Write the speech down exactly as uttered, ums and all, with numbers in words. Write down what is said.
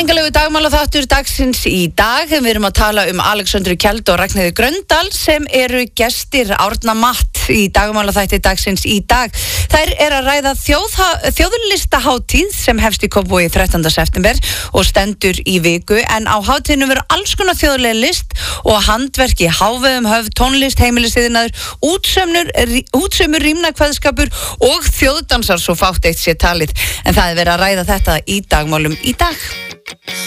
menningarlegu dagmálaþáttur dagsins í dag. Við erum að tala um Alexöndru Kjeld og Ragnheiði Gröndal sem eru gestir Árna Matt í dagmálaþætti dagsins í dag. Þær er að ræða þjóðha, þjóðlistahátíð sem hefst í Kópavogi þrettánda september og stendur í viku, en á hátíðinu verður alls konar þjóðleg list og handverki, hávegum höfð, tónlist, heimilisiðnaður, útsaumur, útsaumur, rímnakveðskapur og þjóðdansar svo fátt eitt sé talið. En það er verið að ræða þetta í dagmálum í dag.